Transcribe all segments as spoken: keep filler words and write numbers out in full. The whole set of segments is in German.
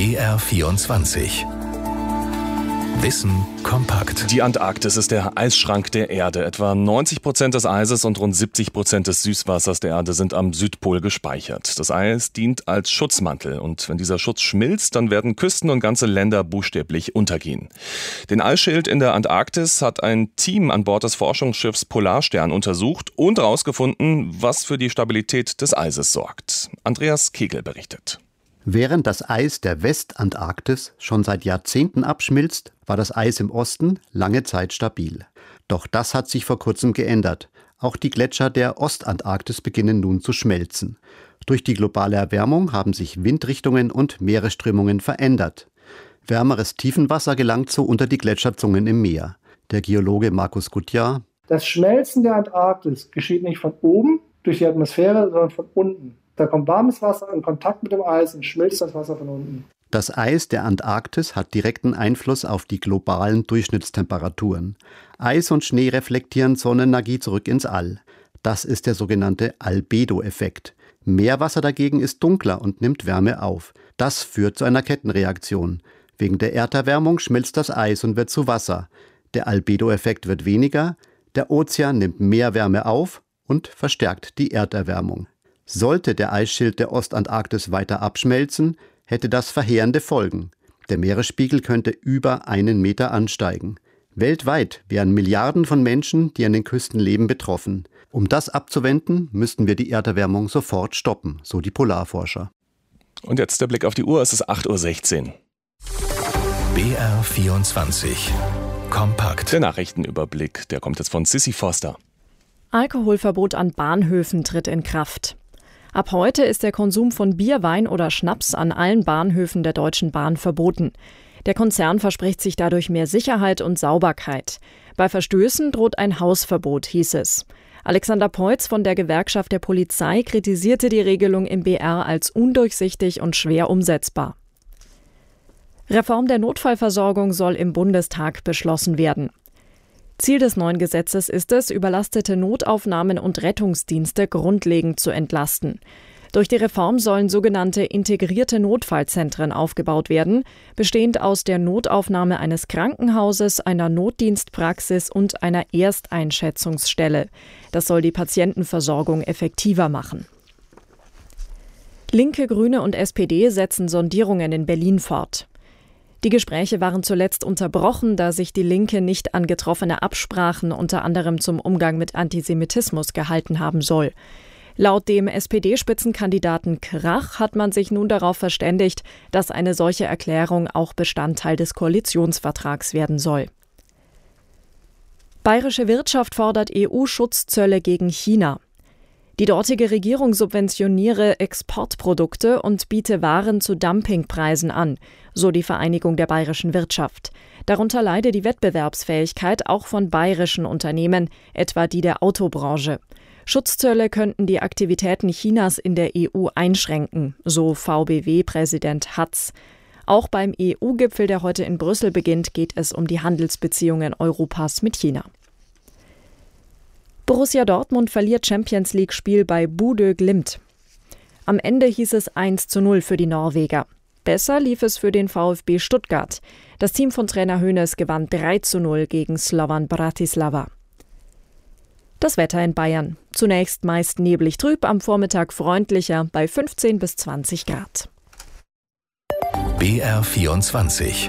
B R vierundzwanzig. Wissen kompakt. Die Antarktis ist der Eisschrank der Erde. Etwa neunzig Prozent des Eises und rund siebzig Prozent des Süßwassers der Erde sind am Südpol gespeichert. Das Eis dient als Schutzmantel und wenn dieser Schutz schmilzt, dann werden Küsten und ganze Länder buchstäblich untergehen. Den Eisschild in der Antarktis hat ein Team an Bord des Forschungsschiffs Polarstern untersucht und herausgefunden, was für die Stabilität des Eises sorgt. Andreas Kegel berichtet. Während das Eis der Westantarktis schon seit Jahrzehnten abschmilzt, war das Eis im Osten lange Zeit stabil. Doch das hat sich vor kurzem geändert. Auch die Gletscher der Ostantarktis beginnen nun zu schmelzen. Durch die globale Erwärmung haben sich Windrichtungen und Meeresströmungen verändert. Wärmeres Tiefenwasser gelangt so unter die Gletscherzungen im Meer. Der Geologe Markus Gutjahr: Das Schmelzen der Antarktis geschieht nicht von oben durch die Atmosphäre, sondern von unten. Da kommt warmes Wasser in Kontakt mit dem Eis und schmilzt das Wasser von unten. Das Eis der Antarktis hat direkten Einfluss auf die globalen Durchschnittstemperaturen. Eis und Schnee reflektieren Sonnenenergie zurück ins All. Das ist der sogenannte Albedo-Effekt. Meerwasser dagegen ist dunkler und nimmt Wärme auf. Das führt zu einer Kettenreaktion. Wegen der Erderwärmung schmilzt das Eis und wird zu Wasser. Der Albedo-Effekt wird weniger, der Ozean nimmt mehr Wärme auf und verstärkt die Erderwärmung. Sollte der Eisschild der Ostantarktis weiter abschmelzen, hätte das verheerende Folgen. Der Meeresspiegel könnte über einen Meter ansteigen. Weltweit wären Milliarden von Menschen, die an den Küsten leben, betroffen. Um das abzuwenden, müssten wir die Erderwärmung sofort stoppen, so die Polarforscher. Und jetzt der Blick auf die Uhr, es ist acht Uhr sechzehn. B R vierundzwanzig. Kompakt. Der Nachrichtenüberblick, der kommt jetzt von Sissi Foster. Alkoholverbot an Bahnhöfen tritt in Kraft. Ab heute ist der Konsum von Bier, Wein oder Schnaps an allen Bahnhöfen der Deutschen Bahn verboten. Der Konzern verspricht sich dadurch mehr Sicherheit und Sauberkeit. Bei Verstößen droht ein Hausverbot, hieß es. Alexander Peutz von der Gewerkschaft der Polizei kritisierte die Regelung im B R als undurchsichtig und schwer umsetzbar. Reform der Notfallversorgung soll im Bundestag beschlossen werden. Ziel des neuen Gesetzes ist es, überlastete Notaufnahmen und Rettungsdienste grundlegend zu entlasten. Durch die Reform sollen sogenannte integrierte Notfallzentren aufgebaut werden, bestehend aus der Notaufnahme eines Krankenhauses, einer Notdienstpraxis und einer Ersteinschätzungsstelle. Das soll die Patientenversorgung effektiver machen. Linke, Grüne und S P D setzen Sondierungen in Berlin fort. Die Gespräche waren zuletzt unterbrochen, da sich die Linke nicht an getroffene Absprachen unter anderem zum Umgang mit Antisemitismus gehalten haben soll. Laut dem S P D-Spitzenkandidaten Krach hat man sich nun darauf verständigt, dass eine solche Erklärung auch Bestandteil des Koalitionsvertrags werden soll. Bayerische Wirtschaft fordert E U-Schutzzölle gegen China. Die dortige Regierung subventioniere Exportprodukte und biete Waren zu Dumpingpreisen an, so die Vereinigung der bayerischen Wirtschaft. Darunter leide die Wettbewerbsfähigkeit auch von bayerischen Unternehmen, etwa die der Autobranche. Schutzzölle könnten die Aktivitäten Chinas in der E U einschränken, so V B W-Präsident Hatz. Auch beim E U-Gipfel, der heute in Brüssel beginnt, geht es um die Handelsbeziehungen Europas mit China. Borussia Dortmund verliert Champions-League-Spiel bei Bodø Glimt. Am Ende hieß es eins zu null für die Norweger. Besser lief es für den VfB Stuttgart. Das Team von Trainer Hoeneß gewann drei zu null gegen Slovan Bratislava. Das Wetter in Bayern. Zunächst meist neblig trüb, am Vormittag freundlicher bei fünfzehn bis zwanzig Grad. B R vierundzwanzig.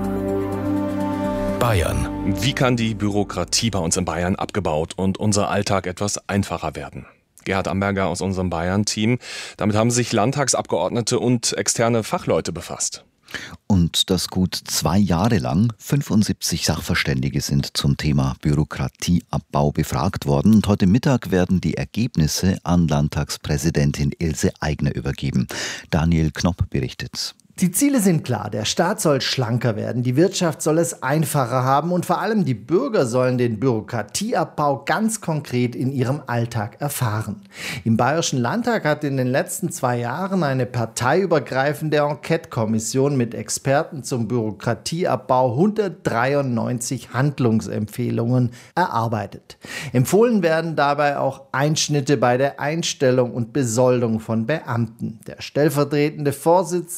Bayern. Wie kann die Bürokratie bei uns in Bayern abgebaut und unser Alltag etwas einfacher werden? Gerhard Amberger aus unserem Bayern-Team. Damit haben sich Landtagsabgeordnete und externe Fachleute befasst. Und das gut zwei Jahre lang. fünfundsiebzig Sachverständige sind zum Thema Bürokratieabbau befragt worden. Und heute Mittag werden die Ergebnisse an Landtagspräsidentin Ilse Aigner übergeben. Daniel Knopp berichtet. Die Ziele sind klar. Der Staat soll schlanker werden, die Wirtschaft soll es einfacher haben und vor allem die Bürger sollen den Bürokratieabbau ganz konkret in ihrem Alltag erfahren. Im Bayerischen Landtag hat in den letzten zwei Jahren eine parteiübergreifende Enquete-Kommission mit Experten zum Bürokratieabbau hundertdreiundneunzig Handlungsempfehlungen erarbeitet. Empfohlen werden dabei auch Einschnitte bei der Einstellung und Besoldung von Beamten. Der stellvertretende Vorsitzende der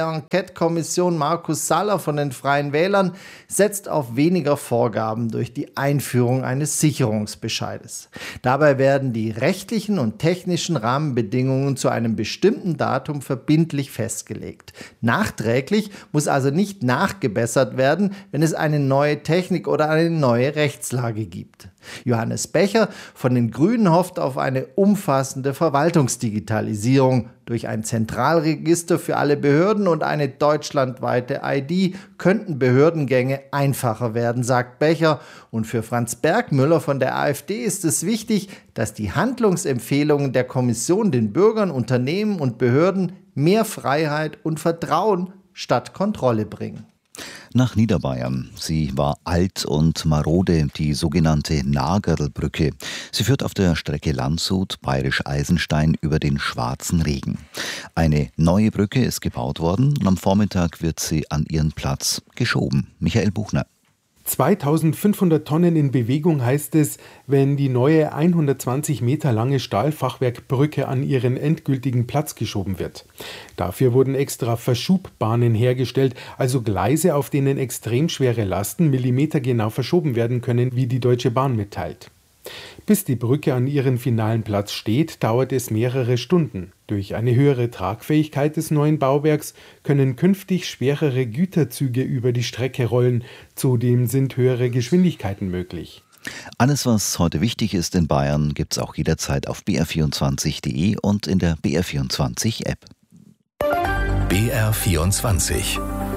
Enquete-Kommission Markus Saller von den Freien Wählern setzt auf weniger Vorgaben durch die Einführung eines Sicherungsbescheides. Dabei werden die rechtlichen und technischen Rahmenbedingungen zu einem bestimmten Datum verbindlich festgelegt. Nachträglich muss also nicht nachgebessert werden, wenn es eine neue Technik oder eine neue Rechtslage gibt. Johannes Becher von den Grünen hofft auf eine umfassende Verwaltungsdigitalisierung. Durch ein Zentralregister für alle Behörden und eine deutschlandweite I D könnten Behördengänge einfacher werden, sagt Becher. Und für Franz Bergmüller von der AfD ist es wichtig, dass die Handlungsempfehlungen der Kommission den Bürgern, Unternehmen und Behörden mehr Freiheit und Vertrauen statt Kontrolle bringen. Nach Niederbayern. Sie war alt und marode, die sogenannte Nagerlbrücke. Sie führt auf der Strecke Landshut-Bayerisch-Eisenstein über den Schwarzen Regen. Eine neue Brücke ist gebaut worden und am Vormittag wird sie an ihren Platz geschoben. Michael Buchner. zweitausendfünfhundert Tonnen in Bewegung heißt es, wenn die neue hundertzwanzig Meter lange Stahlfachwerkbrücke an ihren endgültigen Platz geschoben wird. Dafür wurden extra Verschubbahnen hergestellt, also Gleise, auf denen extrem schwere Lasten millimetergenau verschoben werden können, wie die Deutsche Bahn mitteilt. Bis die Brücke an ihren finalen Platz steht, dauert es mehrere Stunden. Durch eine höhere Tragfähigkeit des neuen Bauwerks können künftig schwerere Güterzüge über die Strecke rollen. Zudem sind höhere Geschwindigkeiten möglich. Alles, was heute wichtig ist in Bayern, gibt es auch jederzeit auf b r vierundzwanzig punkt d e und in der B R vierundzwanzig App. B R vierundzwanzig.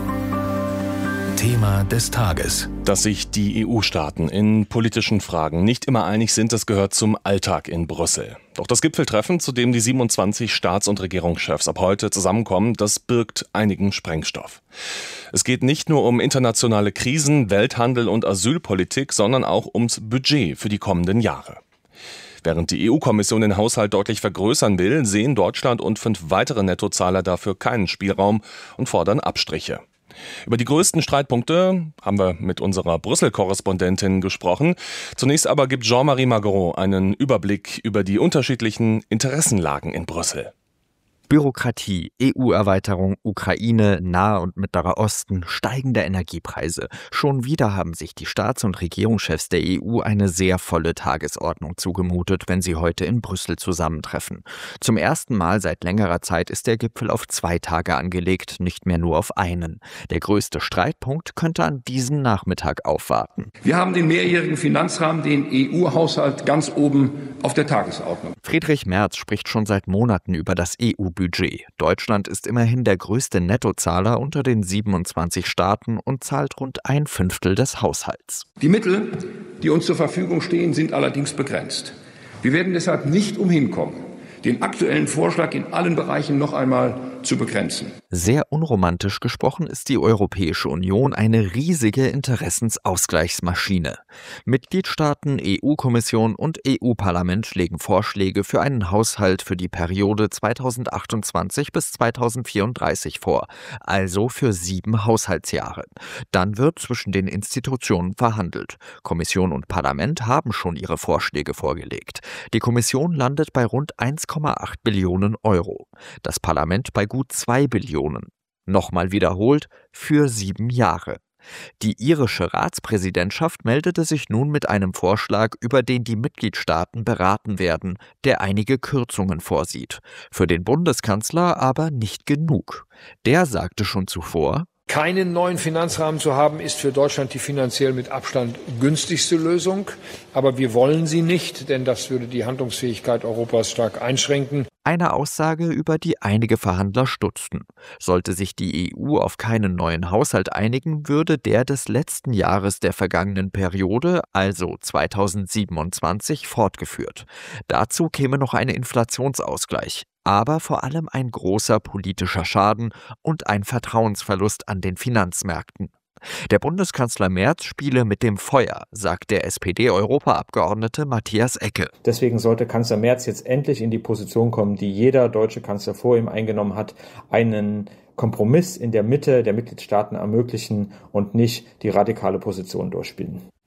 Thema des Tages. Dass sich die E U-Staaten in politischen Fragen nicht immer einig sind, das gehört zum Alltag in Brüssel. Doch das Gipfeltreffen, zu dem die siebenundzwanzig Staats- und Regierungschefs ab heute zusammenkommen, das birgt einigen Sprengstoff. Es geht nicht nur um internationale Krisen, Welthandel und Asylpolitik, sondern auch ums Budget für die kommenden Jahre. Während die E U-Kommission den Haushalt deutlich vergrößern will, sehen Deutschland und fünf weitere Nettozahler dafür keinen Spielraum und fordern Abstriche. Über die größten Streitpunkte haben wir mit unserer Brüssel-Korrespondentin gesprochen. Zunächst aber gibt Jean-Marie Magro einen Überblick über die unterschiedlichen Interessenlagen in Brüssel. Bürokratie, E U-Erweiterung, Ukraine, Nahe und Mittlerer Osten, steigende Energiepreise. Schon wieder haben sich die Staats- und Regierungschefs der E U eine sehr volle Tagesordnung zugemutet, wenn sie heute in Brüssel zusammentreffen. Zum ersten Mal seit längerer Zeit ist der Gipfel auf zwei Tage angelegt, nicht mehr nur auf einen. Der größte Streitpunkt könnte an diesem Nachmittag aufwarten. Wir haben den mehrjährigen Finanzrahmen, den E U-Haushalt, ganz oben auf der Tagesordnung. Friedrich Merz spricht schon seit Monaten über das E U-Budget. Deutschland ist immerhin der größte Nettozahler unter den siebenundzwanzig Staaten und zahlt rund ein Fünftel des Haushalts. Die Mittel, die uns zur Verfügung stehen, sind allerdings begrenzt. Wir werden deshalb nicht umhin kommen, den aktuellen Vorschlag in allen Bereichen noch einmal zu begrenzen. Sehr unromantisch gesprochen ist die Europäische Union eine riesige Interessensausgleichsmaschine. Mitgliedstaaten, E U-Kommission und E U-Parlament legen Vorschläge für einen Haushalt für die Periode zweitausendachtundzwanzig bis zweitausendvierunddreißig vor, also für sieben Haushaltsjahre. Dann wird zwischen den Institutionen verhandelt. Kommission und Parlament haben schon ihre Vorschläge vorgelegt. Die Kommission landet bei rund eins Komma acht Billionen Euro. Das Parlament bei gut zwei Billionen. Nochmal wiederholt, für sieben Jahre. Die irische Ratspräsidentschaft meldete sich nun mit einem Vorschlag, über den die Mitgliedstaaten beraten werden, der einige Kürzungen vorsieht. Für den Bundeskanzler aber nicht genug. Der sagte schon zuvor: Keinen neuen Finanzrahmen zu haben, ist für Deutschland die finanziell mit Abstand günstigste Lösung. Aber wir wollen sie nicht, denn das würde die Handlungsfähigkeit Europas stark einschränken. Eine Aussage, über die einige Verhandler stutzten. Sollte sich die E U auf keinen neuen Haushalt einigen, würde der des letzten Jahres der vergangenen Periode, also zweitausendsiebenundzwanzig, fortgeführt. Dazu käme noch ein Inflationsausgleich. Aber vor allem ein großer politischer Schaden und ein Vertrauensverlust an den Finanzmärkten. Der Bundeskanzler Merz spiele mit dem Feuer, sagt der S P D-Europaabgeordnete Matthias Ecke. Deswegen sollte Kanzler Merz jetzt endlich in die Position kommen, die jeder deutsche Kanzler vor ihm eingenommen hat, einen Kompromiss in der Mitte der Mitgliedstaaten ermöglichen und nicht die radikale Position durchspielen.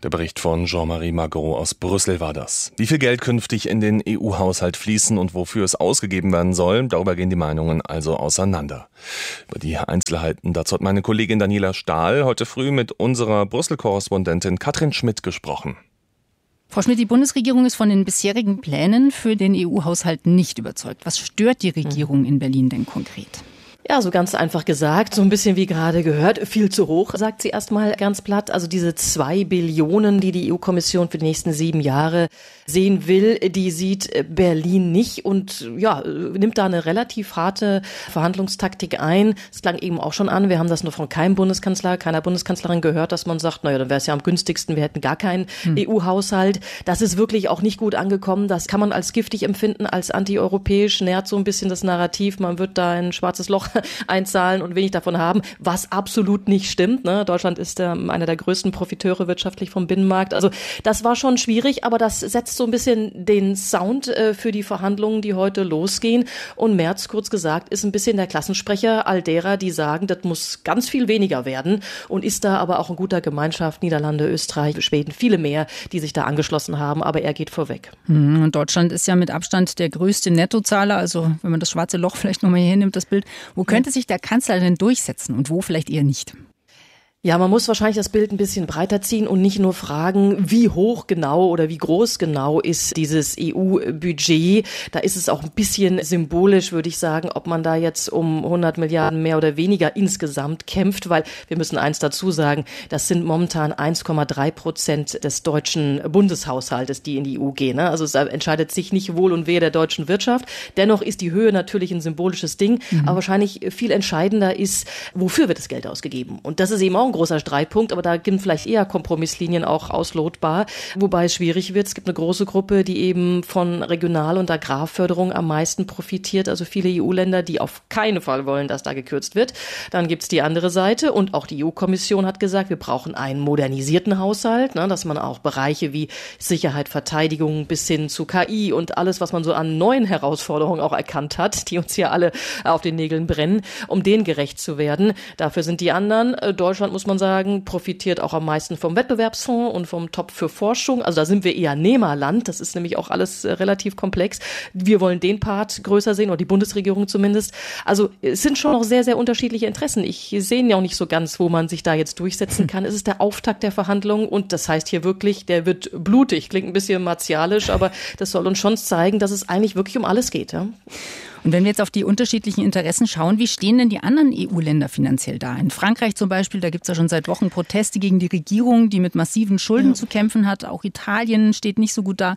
Der Bericht von Jean-Marie Magro aus Brüssel war das. Wie viel Geld künftig in den E U-Haushalt fließen und wofür es ausgegeben werden soll, darüber gehen die Meinungen also auseinander. Über die Einzelheiten dazu hat meine Kollegin Daniela Stahl heute früh mit unserer Brüssel-Korrespondentin Katrin Schmidt gesprochen. Frau Schmidt, die Bundesregierung ist von den bisherigen Plänen für den E U-Haushalt nicht überzeugt. Was stört die Regierung in Berlin denn konkret? Ja, so ganz einfach gesagt, so ein bisschen wie gerade gehört, viel zu hoch, sagt sie erstmal ganz platt. Also diese zwei Billionen, die die E U-Kommission für die nächsten sieben Jahre sehen will, die sieht Berlin nicht und ja, nimmt da eine relativ harte Verhandlungstaktik ein. Es klang eben auch schon an, wir haben das nur von keinem Bundeskanzler, keiner Bundeskanzlerin gehört, dass man sagt, naja, dann wäre es ja am günstigsten, wir hätten gar keinen hm. E U-Haushalt. Das ist wirklich auch nicht gut angekommen. Das kann man als giftig empfinden, als antieuropäisch, nährt so ein bisschen das Narrativ, man wird da ein schwarzes Loch einzahlen und wenig davon haben, was absolut nicht stimmt. Ne? Deutschland ist äh, einer der größten Profiteure wirtschaftlich vom Binnenmarkt. Also das war schon schwierig, aber das setzt so ein bisschen den Sound äh, für die Verhandlungen, die heute losgehen. Und Merz, kurz gesagt, ist ein bisschen der Klassensprecher all derer, die sagen, das muss ganz viel weniger werden und ist da aber auch in guter Gemeinschaft. Niederlande, Österreich, Schweden, viele mehr, die sich da angeschlossen haben, aber er geht vorweg. Und Deutschland ist ja mit Abstand der größte Nettozahler, also wenn man das schwarze Loch vielleicht nochmal hier hinnimmt, das Bild. Wo könnte sich der Kanzler denn durchsetzen und wo vielleicht eher nicht? Ja, man muss wahrscheinlich das Bild ein bisschen breiter ziehen und nicht nur fragen, wie hoch genau oder wie groß genau ist dieses E U-Budget. Da ist es auch ein bisschen symbolisch, würde ich sagen, ob man da jetzt um hundert Milliarden mehr oder weniger insgesamt kämpft, weil wir müssen eins dazu sagen, das sind momentan eins Komma drei Prozent des deutschen Bundeshaushaltes, die in die E U gehen. Also es entscheidet sich nicht Wohl und Wehe der deutschen Wirtschaft. Dennoch ist die Höhe natürlich ein symbolisches Ding, mhm. aber wahrscheinlich viel entscheidender ist, wofür wird das Geld ausgegeben? Und das ist eben auch ein großer Streitpunkt, aber da sind vielleicht eher Kompromisslinien auch auslotbar, wobei es schwierig wird. Es gibt eine große Gruppe, die eben von Regional- und Agrarförderung am meisten profitiert, also viele E U-Länder, die auf keinen Fall wollen, dass da gekürzt wird. Dann gibt es die andere Seite und auch die E U-Kommission hat gesagt, wir brauchen einen modernisierten Haushalt, ne, dass man auch Bereiche wie Sicherheit, Verteidigung bis hin zu K I und alles, was man so an neuen Herausforderungen auch erkannt hat, die uns hier alle auf den Nägeln brennen, um denen gerecht zu werden. Dafür sind die anderen. Deutschland muss man sagen, profitiert auch am meisten vom Wettbewerbsfonds und vom Topf für Forschung. Also da sind wir eher Nehmerland. Das ist nämlich auch alles relativ komplex. Wir wollen den Part größer sehen, oder die Bundesregierung zumindest. Also es sind schon noch sehr, sehr unterschiedliche Interessen. Ich sehe ja auch nicht so ganz, wo man sich da jetzt durchsetzen kann. Es ist der Auftakt der Verhandlungen und das heißt hier wirklich, der wird blutig. Klingt ein bisschen martialisch, aber das soll uns schon zeigen, dass es eigentlich wirklich um alles geht. Ja? Und wenn wir jetzt auf die unterschiedlichen Interessen schauen, wie stehen denn die anderen E U-Länder finanziell da? In Frankreich zum Beispiel, da gibt es ja schon seit Wochen Proteste gegen die Regierung, die mit massiven Schulden ja. zu kämpfen hat. Auch Italien steht nicht so gut da.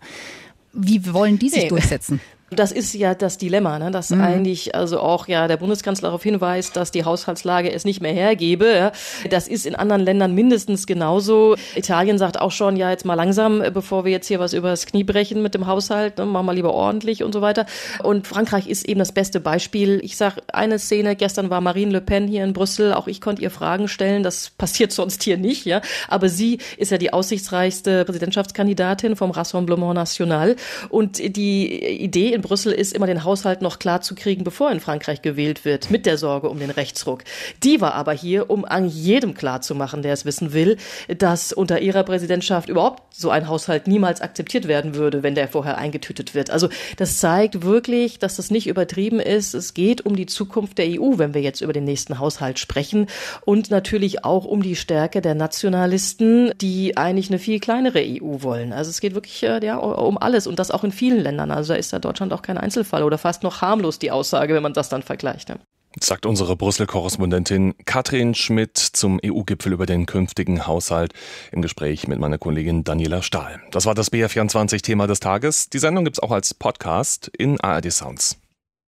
Wie wollen die sich nee. durchsetzen? Das ist ja das Dilemma, ne? dass mhm. eigentlich also auch ja der Bundeskanzler darauf hinweist, dass die Haushaltslage es nicht mehr hergebe. Ja? Das ist in anderen Ländern mindestens genauso. Italien sagt auch schon, ja jetzt mal langsam, bevor wir jetzt hier was übers Knie brechen mit dem Haushalt, ne? Machen wir lieber ordentlich und so weiter. Und Frankreich ist eben das beste Beispiel. Ich sage eine Szene, gestern war Marine Le Pen hier in Brüssel, auch ich konnte ihr Fragen stellen, das passiert sonst hier nicht. Ja, aber sie ist ja die aussichtsreichste Präsidentschaftskandidatin vom Rassemblement National und die Idee in Brüssel ist, immer den Haushalt noch klar zu kriegen, bevor in Frankreich gewählt wird, mit der Sorge um den Rechtsruck. Die war aber hier, um an jedem klar zu machen, der es wissen will, dass unter ihrer Präsidentschaft überhaupt so ein Haushalt niemals akzeptiert werden würde, wenn der vorher eingetütet wird. Also das zeigt wirklich, dass das nicht übertrieben ist. Es geht um die Zukunft der E U, wenn wir jetzt über den nächsten Haushalt sprechen und natürlich auch um die Stärke der Nationalisten, die eigentlich eine viel kleinere E U wollen. Also es geht wirklich ja, um alles und das auch in vielen Ländern. Also da ist da Deutschland auch kein Einzelfall oder fast noch harmlos die Aussage, wenn man das dann vergleicht. Ne? Sagt unsere Brüssel-Korrespondentin Katrin Schmidt zum E U-Gipfel über den künftigen Haushalt im Gespräch mit meiner Kollegin Daniela Stahl. Das war das B R vierundzwanzig-Thema des Tages. Die Sendung gibt es auch als Podcast in A R D Sounds.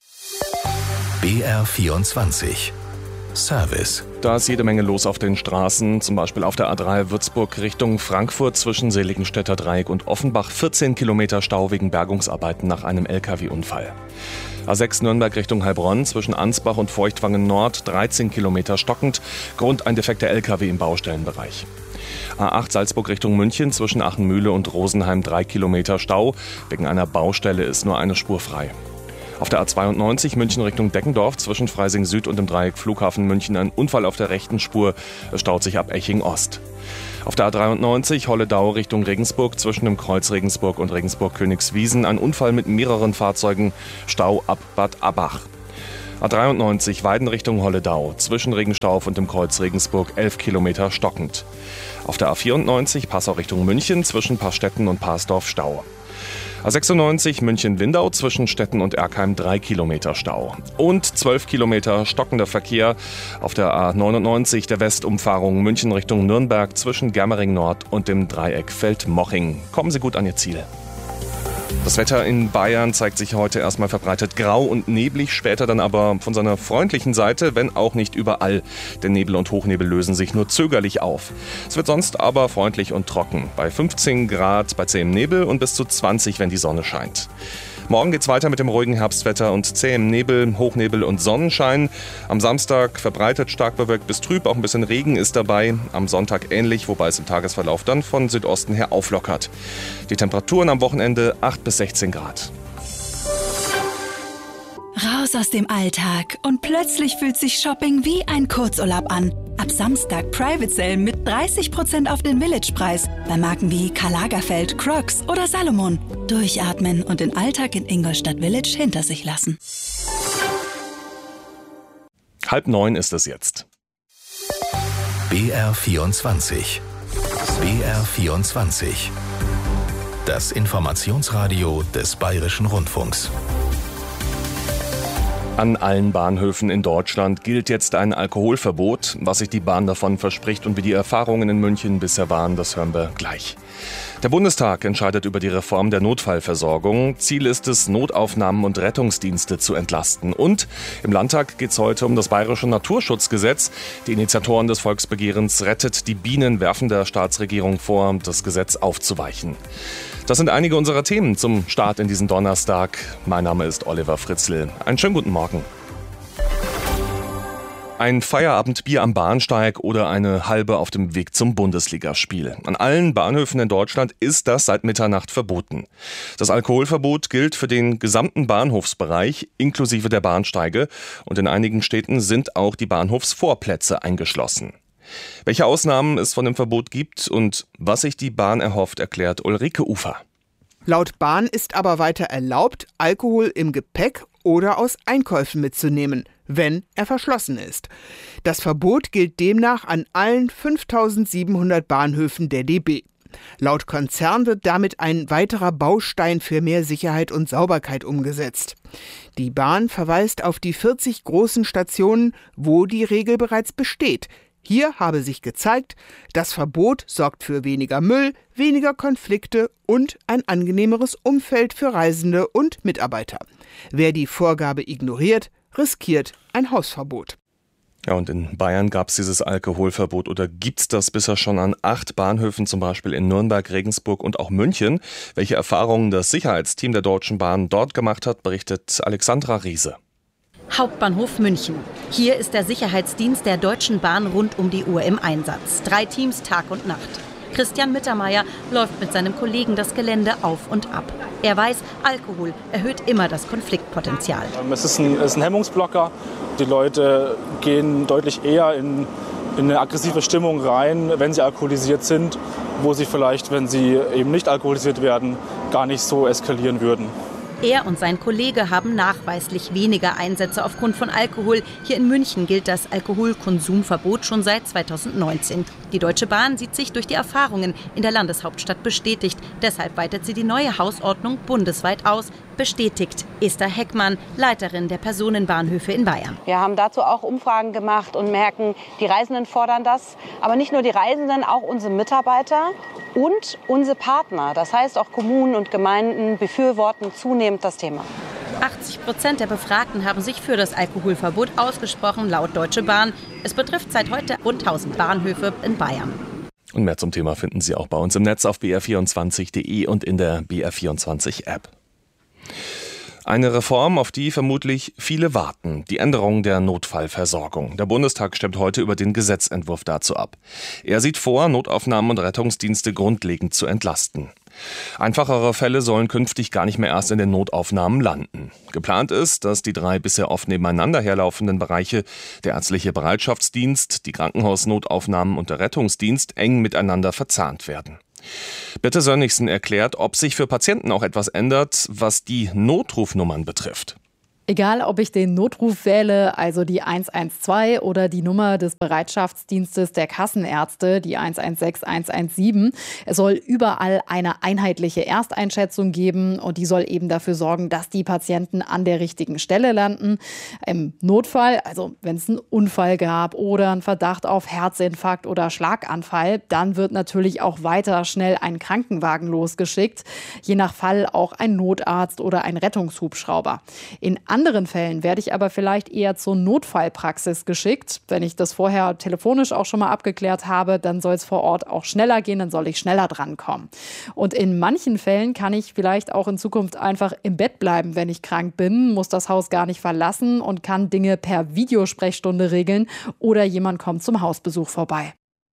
B R vierundzwanzig Service. Da ist jede Menge los auf den Straßen, zum Beispiel auf der A drei Würzburg Richtung Frankfurt zwischen Seligenstädter Dreieck und Offenbach. vierzehn Kilometer Stau wegen Bergungsarbeiten nach einem L K W-Unfall. A sechs Nürnberg Richtung Heilbronn zwischen Ansbach und Feuchtwangen Nord, dreizehn Kilometer stockend, Grund ein defekter L K W im Baustellenbereich. A acht Salzburg Richtung München zwischen Achenmühle und Rosenheim drei Kilometer Stau, wegen einer Baustelle ist nur eine Spur frei. Auf der A zweiundneunzig München Richtung Deckendorf zwischen Freising Süd und dem Dreieck Flughafen München ein Unfall auf der rechten Spur, es staut sich ab Eching Ost. Auf der A dreiundneunzig Holledau Richtung Regensburg zwischen dem Kreuz Regensburg und Regensburg-Königswiesen ein Unfall mit mehreren Fahrzeugen, Stau ab Bad Abbach. A dreiundneunzig Weiden Richtung Holledau zwischen Regenstauf und dem Kreuz Regensburg elf Kilometer stockend. Auf der A vierundneunzig Passau Richtung München zwischen Paarstetten und Parsdorf Stau. A sechsundneunzig München-Windau zwischen Stetten und Erkheim drei Kilometer Stau. Und zwölf Kilometer stockender Verkehr auf der A neunundneunzig der Westumfahrung München Richtung Nürnberg zwischen Germering Nord und dem Dreieck Feldmoching. Kommen Sie gut an Ihr Ziel. Das Wetter in Bayern zeigt sich heute erstmal verbreitet grau und neblig, später dann aber von seiner freundlichen Seite, wenn auch nicht überall. Denn Nebel und Hochnebel lösen sich nur zögerlich auf. Es wird sonst aber freundlich und trocken. Bei fünfzehn Grad bei zähem Nebel und bis zu zwanzig, wenn die Sonne scheint. Morgen geht's weiter mit dem ruhigen Herbstwetter und zähem Nebel, Hochnebel und Sonnenschein. Am Samstag verbreitet stark bewölkt bis trüb, auch ein bisschen Regen ist dabei. Am Sonntag ähnlich, wobei es im Tagesverlauf dann von Südosten her auflockert. Die Temperaturen am Wochenende acht bis sechzehn Grad. Raus aus dem Alltag und plötzlich fühlt sich Shopping wie ein Kurzurlaub an. Ab Samstag Private Sale mit dreißig Prozent auf den Village-Preis bei Marken wie Karl Lagerfeld, Crocs oder Salomon. Durchatmen und den Alltag in Ingolstadt Village hinter sich lassen. Halb neun ist es jetzt. B R vierundzwanzig. B R vierundzwanzig. Das Informationsradio des Bayerischen Rundfunks. An allen Bahnhöfen in Deutschland gilt jetzt ein Alkoholverbot. Was sich die Bahn davon verspricht und wie die Erfahrungen in München bisher waren, das hören wir gleich. Der Bundestag entscheidet über die Reform der Notfallversorgung. Ziel ist es, Notaufnahmen und Rettungsdienste zu entlasten. Und im Landtag geht es heute um das Bayerische Naturschutzgesetz. Die Initiatoren des Volksbegehrens Rettet die Bienen werfen der Staatsregierung vor, das Gesetz aufzuweichen. Das sind einige unserer Themen zum Start in diesen Donnerstag. Mein Name ist Oliver Fritzl. Einen schönen guten Morgen. Ein Feierabendbier am Bahnsteig oder eine halbe auf dem Weg zum Bundesligaspiel. An allen Bahnhöfen in Deutschland ist das seit Mitternacht verboten. Das Alkoholverbot gilt für den gesamten Bahnhofsbereich inklusive der Bahnsteige und in einigen Städten sind auch die Bahnhofsvorplätze eingeschlossen. Welche Ausnahmen es von dem Verbot gibt und was sich die Bahn erhofft, erklärt Ulrike Ufer. Laut Bahn ist aber weiter erlaubt, Alkohol im Gepäck oder aus Einkäufen mitzunehmen, wenn er verschlossen ist. Das Verbot gilt demnach an allen fünftausendsiebenhundert Bahnhöfen der D B. Laut Konzern wird damit ein weiterer Baustein für mehr Sicherheit und Sauberkeit umgesetzt. Die Bahn verweist auf die vierzig großen Stationen, wo die Regel bereits besteht. Hier habe sich gezeigt, das Verbot sorgt für weniger Müll, weniger Konflikte und ein angenehmeres Umfeld für Reisende und Mitarbeiter. Wer die Vorgabe ignoriert, riskiert ein Hausverbot. Ja, und in Bayern gab es dieses Alkoholverbot oder gibt es das bisher schon an acht Bahnhöfen, zum Beispiel in Nürnberg, Regensburg und auch München. Welche Erfahrungen das Sicherheitsteam der Deutschen Bahn dort gemacht hat, berichtet Alexandra Riese. Hauptbahnhof München. Hier ist der Sicherheitsdienst der Deutschen Bahn rund um die Uhr im Einsatz. Drei Teams Tag und Nacht. Christian Mittermeier läuft mit seinem Kollegen das Gelände auf und ab. Er weiß, Alkohol erhöht immer das Konfliktpotenzial. Es ist ein, es ist ein Hemmungsblocker. Die Leute gehen deutlich eher in, in eine aggressive Stimmung rein, wenn sie alkoholisiert sind, wo sie vielleicht, wenn sie eben nicht alkoholisiert werden, gar nicht so eskalieren würden. Er und sein Kollege haben nachweislich weniger Einsätze aufgrund von Alkohol. Hier in München gilt das Alkoholkonsumverbot schon seit zweitausendneunzehn. Die Deutsche Bahn sieht sich durch die Erfahrungen in der Landeshauptstadt bestätigt. Deshalb weitet sie die neue Hausordnung bundesweit aus. Bestätigt Esther Heckmann, Leiterin der Personenbahnhöfe in Bayern. Wir haben dazu auch Umfragen gemacht und merken, die Reisenden fordern das. Aber nicht nur die Reisenden, auch unsere Mitarbeiter und unsere Partner. Das heißt, auch Kommunen und Gemeinden befürworten zunehmend das Thema. achtzig Prozent der Befragten haben sich für das Alkoholverbot ausgesprochen, laut Deutsche Bahn. Es betrifft seit heute rund tausend Bahnhöfe in Bayern. Und mehr zum Thema finden Sie auch bei uns im Netz auf b r vierundzwanzig punkt de und in der B R vierundzwanzig App. Eine Reform, auf die vermutlich viele warten. Die Änderung der Notfallversorgung. Der Bundestag stimmt heute über den Gesetzentwurf dazu ab. Er sieht vor, Notaufnahmen und Rettungsdienste grundlegend zu entlasten. Einfachere Fälle sollen künftig gar nicht mehr erst in den Notaufnahmen landen. Geplant ist, dass die drei bisher oft nebeneinander herlaufenden Bereiche, der ärztliche Bereitschaftsdienst, die Krankenhausnotaufnahmen und der Rettungsdienst, eng miteinander verzahnt werden. Birte Sönnigsen erklärt, ob sich für Patienten auch etwas ändert, was die Notrufnummern betrifft. Egal, ob ich den Notruf wähle, also die eins eins zwei oder die Nummer des Bereitschaftsdienstes der Kassenärzte, die eins eins sechs eins eins sieben, es soll überall eine einheitliche Ersteinschätzung geben und die soll eben dafür sorgen, dass die Patienten an der richtigen Stelle landen. Im Notfall, also wenn es einen Unfall gab oder einen Verdacht auf Herzinfarkt oder Schlaganfall, dann wird natürlich auch weiter schnell ein Krankenwagen losgeschickt, je nach Fall auch ein Notarzt oder ein Rettungshubschrauber. In anderen Fällen werde ich aber vielleicht eher zur Notfallpraxis geschickt. Wenn ich das vorher telefonisch auch schon mal abgeklärt habe, dann soll es vor Ort auch schneller gehen, dann soll ich schneller drankommen. Und in manchen Fällen kann ich vielleicht auch in Zukunft einfach im Bett bleiben, wenn ich krank bin, muss das Haus gar nicht verlassen und kann Dinge per Videosprechstunde regeln oder jemand kommt zum Hausbesuch vorbei.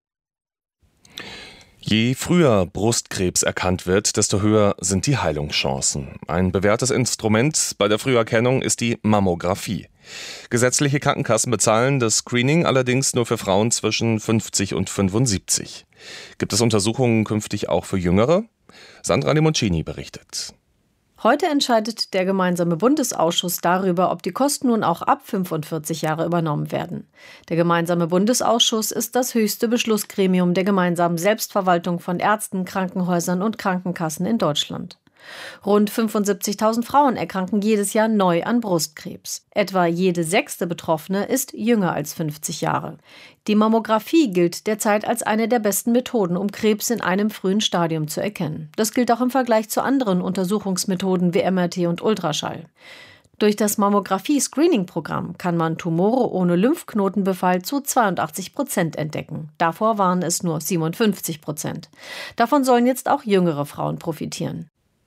Je früher Brustkrebs erkannt wird, desto höher sind die Heilungschancen. Ein bewährtes Instrument bei der Früherkennung ist die Mammographie. Gesetzliche Krankenkassen bezahlen das Screening allerdings nur für Frauen zwischen fünfzig und fünfundsiebzig. Gibt es Untersuchungen künftig auch für Jüngere? Sandra Limoncini berichtet. Heute entscheidet der gemeinsame Bundesausschuss darüber, ob die Kosten nun auch ab fünfundvierzig Jahre übernommen werden. Der gemeinsame Bundesausschuss ist das höchste Beschlussgremium der gemeinsamen Selbstverwaltung von Ärzten, Krankenhäusern und Krankenkassen in Deutschland. Rund fünfundsiebzigtausend Frauen erkranken jedes Jahr neu an Brustkrebs. Etwa jede sechste Betroffene ist jünger als fünfzig Jahre. Die Mammographie gilt derzeit als eine der besten Methoden, um Krebs in einem frühen Stadium zu erkennen. Das gilt auch im Vergleich zu anderen Untersuchungsmethoden wie M R T und Ultraschall. Durch das Mammographie-Screening-Programm kann man Tumore ohne Lymphknotenbefall zu zweiundachtzig Prozent entdecken. Davor waren es nur siebenundfünfzig Prozent. Davon sollen jetzt auch jüngere Frauen profitieren.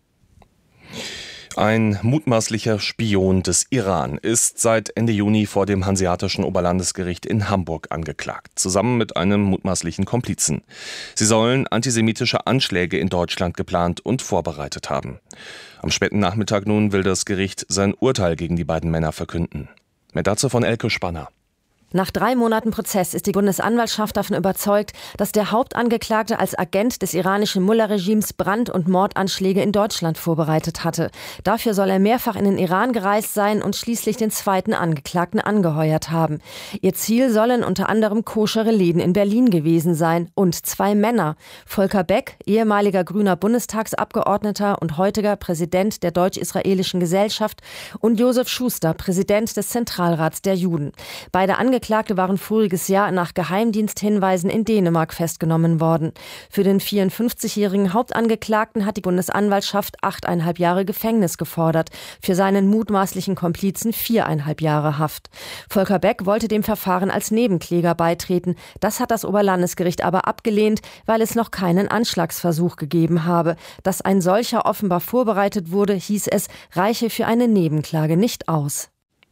Ein mutmaßlicher Spion des Iran ist seit Ende Juni vor dem Hanseatischen Oberlandesgericht in Hamburg angeklagt, zusammen mit einem mutmaßlichen Komplizen. Sie sollen antisemitische Anschläge in Deutschland geplant und vorbereitet haben. Am späten Nachmittag nun will das Gericht sein Urteil gegen die beiden Männer verkünden. Mehr dazu von Elke Spanner. Nach drei Monaten Prozess ist die Bundesanwaltschaft davon überzeugt, dass der Hauptangeklagte als Agent des iranischen Mullah-Regimes Brand- und Mordanschläge in Deutschland vorbereitet hatte. Dafür soll er mehrfach in den Iran gereist sein und schließlich den zweiten Angeklagten angeheuert haben. Ihr Ziel sollen unter anderem koschere Läden in Berlin gewesen sein und zwei Männer. Volker Beck, ehemaliger grüner Bundestagsabgeordneter und heutiger Präsident der Deutsch-Israelischen Gesellschaft, und Josef Schuster, Präsident des Zentralrats der Juden. Beide Angeklagte Angeklagte waren voriges Jahr nach Geheimdiensthinweisen in Dänemark festgenommen worden. Für den vierundfünfzigjährigen Hauptangeklagten hat die Bundesanwaltschaft achteinhalb Jahre Gefängnis gefordert, für seinen mutmaßlichen Komplizen viereinhalb Jahre Haft. Volker Beck wollte dem Verfahren als Nebenkläger beitreten. Das hat das Oberlandesgericht aber abgelehnt, weil es noch keinen Anschlagsversuch gegeben habe. Dass ein solcher offenbar vorbereitet wurde, hieß es, reiche für eine Nebenklage nicht aus.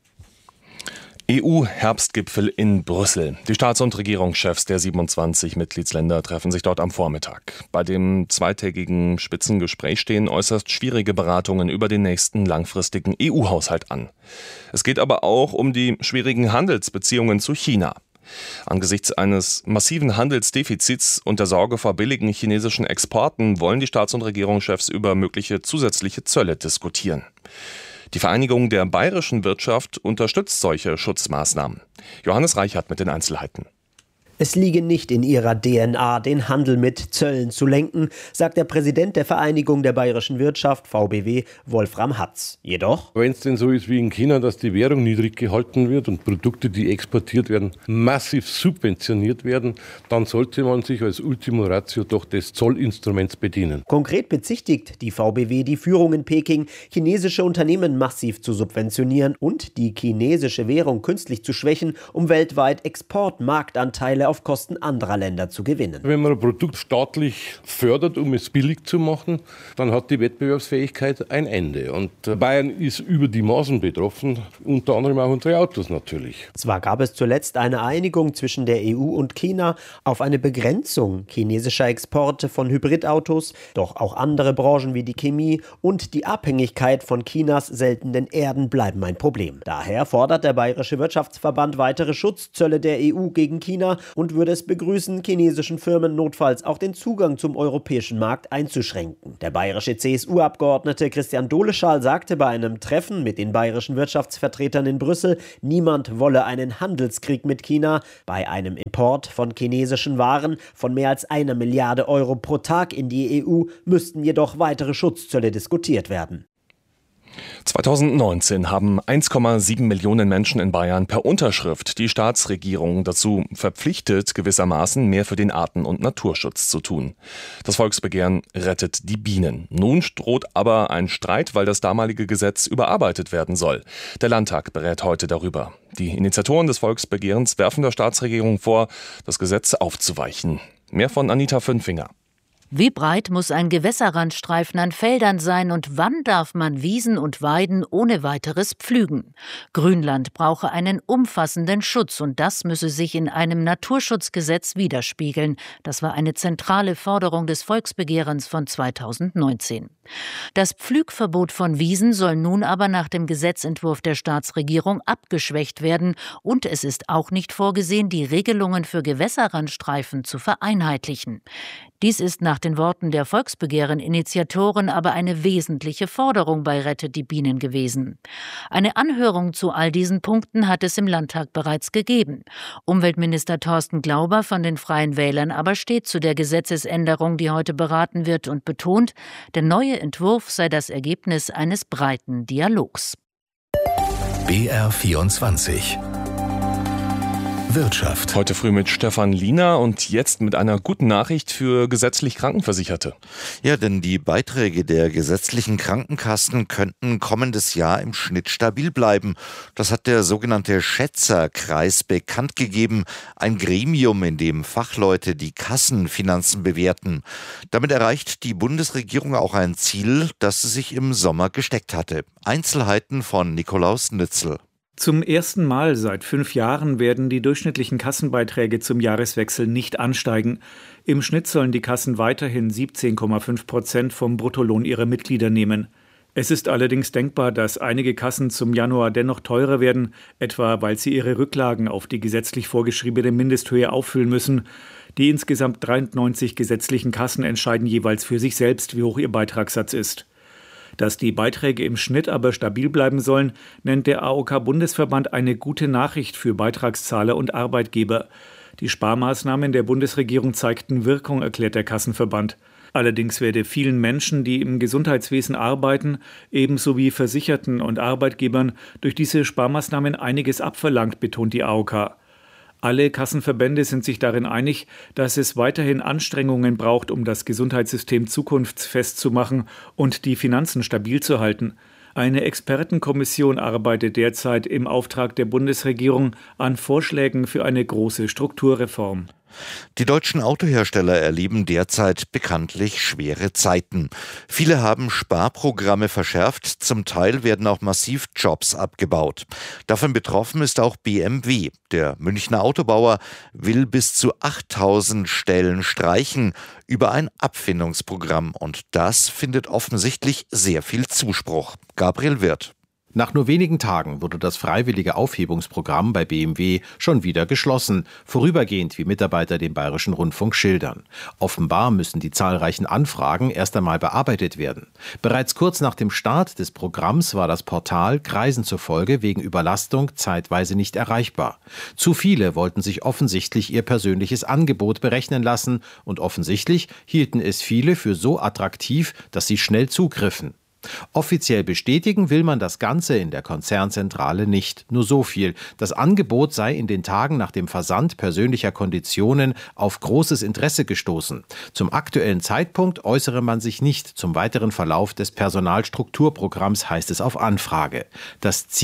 E U-Herbstgipfel in Brüssel. Die Staats- und Regierungschefs der siebenundzwanzig Mitgliedsländer treffen sich dort am Vormittag. Bei dem zweitägigen Spitzengespräch stehen äußerst schwierige Beratungen über den nächsten langfristigen E U-Haushalt an. Es geht aber auch um die schwierigen Handelsbeziehungen zu China. Angesichts eines massiven Handelsdefizits und der Sorge vor billigen chinesischen Exporten wollen die Staats- und Regierungschefs über mögliche zusätzliche Zölle diskutieren. Die Vereinigung der bayerischen Wirtschaft unterstützt solche Schutzmaßnahmen. Johannes Reichert mit den Einzelheiten. Es liege nicht in ihrer D N A, den Handel mit Zöllen zu lenken, sagt der Präsident der Vereinigung der bayerischen Wirtschaft, V B W, Wolfram Hatz. Jedoch: Wenn es denn so ist wie in China, dass die Währung niedrig gehalten wird und Produkte, die exportiert werden, massiv subventioniert werden, dann sollte man sich als Ultima Ratio doch des Zollinstruments bedienen. Konkret bezichtigt die V B W die Führung in Peking, chinesische Unternehmen massiv zu subventionieren und die chinesische Währung künstlich zu schwächen, um weltweit Exportmarktanteile Vorteile auf Kosten anderer Länder zu gewinnen. Wenn man ein Produkt staatlich fördert, um es billig zu machen, dann hat die Wettbewerbsfähigkeit ein Ende. Und Bayern ist über die Maßen betroffen, unter anderem auch unsere Autos natürlich. Zwar gab es zuletzt eine Einigung zwischen der E U und China auf eine Begrenzung chinesischer Exporte von Hybridautos, doch auch andere Branchen wie die Chemie und die Abhängigkeit von Chinas seltenen Erden bleiben ein Problem. Daher fordert der Bayerische Wirtschaftsverband weitere Schutzzölle der E U gegen China und würde es begrüßen, chinesischen Firmen notfalls auch den Zugang zum europäischen Markt einzuschränken. Der bayerische C S U-Abgeordnete Christian Doleschal sagte bei einem Treffen mit den bayerischen Wirtschaftsvertretern in Brüssel, niemand wolle einen Handelskrieg mit China. Bei einem Import von chinesischen Waren von mehr als einer Milliarde Euro pro Tag in die E U müssten jedoch weitere Schutzzölle diskutiert werden. zweitausendneunzehn haben eins Komma sieben Millionen Menschen in Bayern per Unterschrift die Staatsregierung dazu verpflichtet, gewissermaßen mehr für den Arten- und Naturschutz zu tun. Das Volksbegehren rettet die Bienen. Nun droht aber ein Streit, weil das damalige Gesetz überarbeitet werden soll. Der Landtag berät heute darüber. Die Initiatoren des Volksbegehrens werfen der Staatsregierung vor, das Gesetz aufzuweichen. Mehr von Anita Fünfinger. Wie breit muss ein Gewässerrandstreifen an Feldern sein und wann darf man Wiesen und Weiden ohne weiteres pflügen? Grünland brauche einen umfassenden Schutz und das müsse sich in einem Naturschutzgesetz widerspiegeln. Das war eine zentrale Forderung des Volksbegehrens von zweitausendneunzehn. Das Pflügverbot von Wiesen soll nun aber nach dem Gesetzentwurf der Staatsregierung abgeschwächt werden und es ist auch nicht vorgesehen, die Regelungen für Gewässerrandstreifen zu vereinheitlichen. Dies ist nach den Worten der Volksbegehren-Initiatoren aber eine wesentliche Forderung bei Rettet die Bienen gewesen. Eine Anhörung zu all diesen Punkten hat es im Landtag bereits gegeben. Umweltminister Thorsten Glauber von den Freien Wählern aber steht zu der Gesetzesänderung, die heute beraten wird und betont, der neue Entwurf sei das Ergebnis eines breiten Dialogs. B R vierundzwanzig Wirtschaft. Heute früh mit Stefan Liener und jetzt mit einer guten Nachricht für gesetzlich Krankenversicherte. Ja, denn die Beiträge der gesetzlichen Krankenkassen könnten kommendes Jahr im Schnitt stabil bleiben. Das hat der sogenannte Schätzerkreis bekannt gegeben, ein Gremium, in dem Fachleute die Kassenfinanzen bewerten. Damit erreicht die Bundesregierung auch ein Ziel, das sie sich im Sommer gesteckt hatte. Einzelheiten von Nikolaus Nützel. Zum ersten Mal seit fünf Jahren werden die durchschnittlichen Kassenbeiträge zum Jahreswechsel nicht ansteigen. Im Schnitt sollen die Kassen weiterhin siebzehn Komma fünf Prozent vom Bruttolohn ihrer Mitglieder nehmen. Es ist allerdings denkbar, dass einige Kassen zum Januar dennoch teurer werden, etwa weil sie ihre Rücklagen auf die gesetzlich vorgeschriebene Mindesthöhe auffüllen müssen. Die insgesamt dreiundneunzig gesetzlichen Kassen entscheiden jeweils für sich selbst, wie hoch ihr Beitragssatz ist. Dass die Beiträge im Schnitt aber stabil bleiben sollen, nennt der A O K-Bundesverband eine gute Nachricht für Beitragszahler und Arbeitgeber. Die Sparmaßnahmen der Bundesregierung zeigten Wirkung, erklärt der Kassenverband. Allerdings werde vielen Menschen, die im Gesundheitswesen arbeiten, ebenso wie Versicherten und Arbeitgebern, durch diese Sparmaßnahmen einiges abverlangt, betont die A O K. Alle Kassenverbände sind sich darin einig, dass es weiterhin Anstrengungen braucht, um das Gesundheitssystem zukunftsfest zu machen und die Finanzen stabil zu halten. Eine Expertenkommission arbeitet derzeit im Auftrag der Bundesregierung an Vorschlägen für eine große Strukturreform. Die deutschen Autohersteller erleben derzeit bekanntlich schwere Zeiten. Viele haben Sparprogramme verschärft, zum Teil werden auch massiv Jobs abgebaut. Davon betroffen ist auch B M W. Der Münchner Autobauer will bis zu achttausend Stellen streichen über ein Abfindungsprogramm. Und das findet offensichtlich sehr viel Zuspruch. Gabriel Wirth. Nach nur wenigen Tagen wurde das freiwillige Aufhebungsprogramm bei B M W schon wieder geschlossen, vorübergehend, wie Mitarbeiter dem Bayerischen Rundfunk schildern. Offenbar müssen die zahlreichen Anfragen erst einmal bearbeitet werden. Bereits kurz nach dem Start des Programms war das Portal Kreisen zufolge wegen Überlastung zeitweise nicht erreichbar. Zu viele wollten sich offensichtlich ihr persönliches Angebot berechnen lassen und offensichtlich hielten es viele für so attraktiv, dass sie schnell zugriffen. Offiziell bestätigen will man das Ganze in der Konzernzentrale nicht. Nur so viel. Das Angebot sei in den Tagen nach dem Versand persönlicher Konditionen auf großes Interesse gestoßen. Zum aktuellen Zeitpunkt äußere man sich nicht zum weiteren Verlauf des Personalstrukturprogramms, heißt es auf Anfrage. Das Ziel?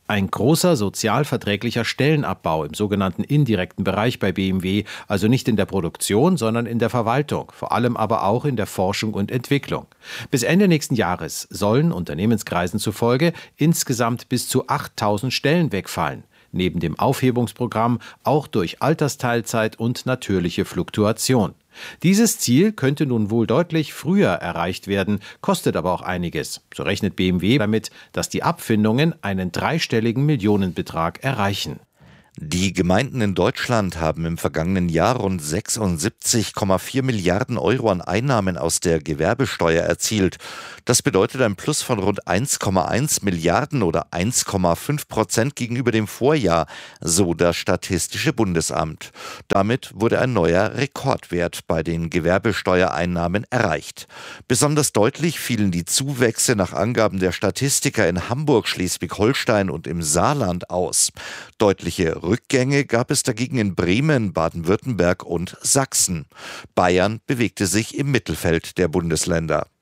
Ein großer sozialverträglicher Stellenabbau im sogenannten indirekten Bereich bei B M W, also nicht in der Produktion, sondern in der Verwaltung, vor allem aber auch in der Forschung und Entwicklung. Bis Ende nächsten Jahres sollen Unternehmenskreisen zufolge insgesamt bis zu achttausend Stellen wegfallen. Neben dem Aufhebungsprogramm auch durch Altersteilzeit und natürliche Fluktuation. Dieses Ziel könnte nun wohl deutlich früher erreicht werden, kostet aber auch einiges. So rechnet B M W damit, dass die Abfindungen einen dreistelligen Millionenbetrag erreichen. Die Gemeinden in Deutschland haben im vergangenen Jahr rund sechsundsiebzig Komma vier Milliarden Euro an Einnahmen aus der Gewerbesteuer erzielt. Das bedeutet ein Plus von rund eins Komma eins Milliarden oder eins Komma fünf Prozent gegenüber dem Vorjahr, so das Statistische Bundesamt. Damit wurde ein neuer Rekordwert bei den Gewerbesteuereinnahmen erreicht. Besonders deutlich fielen die Zuwächse nach Angaben der Statistiker in Hamburg, Schleswig-Holstein und im Saarland aus. Deutliche Rückgänge gab es dagegen in Bremen, Baden-Württemberg und Sachsen. Bayern bewegte sich im Mittelfeld der Bundesländer.